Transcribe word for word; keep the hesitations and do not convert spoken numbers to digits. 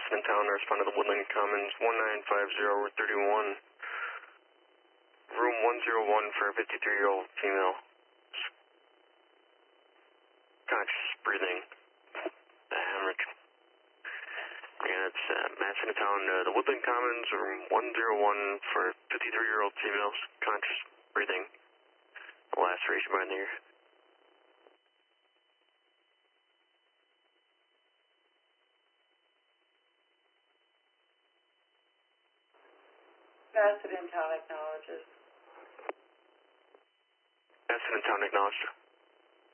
in town to respond to the Woodland Commons, one nine five zero thirty-one. Room one zero one for a fifty-three-year-old female. Conscious, breathing, hemorrhage. And it's uh, Madison in town, uh, the Woodland Commons, room one zero one for a fifty-three-year-old female, conscious, breathing, laceration behind the ear. Madison in town acknowledges. Madison in town acknowledged.